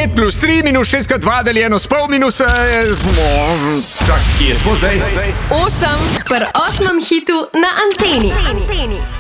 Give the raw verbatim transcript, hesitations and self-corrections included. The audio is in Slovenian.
pet plus tri minus šest krat dva deljeno s pol minus... Čak, kje smo zdaj? Osem, pri osmem hitu na Anteni.